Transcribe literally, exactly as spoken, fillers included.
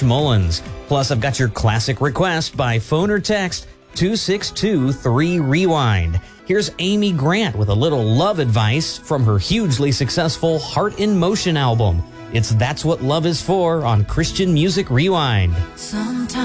Mullins. Plus, I've got your classic request by phone or text two six two three rewind. Here's Amy Grant with a little love advice from her hugely successful Heart in Motion album. It's That's What Love Is For on Christian Music Rewind. Sometimes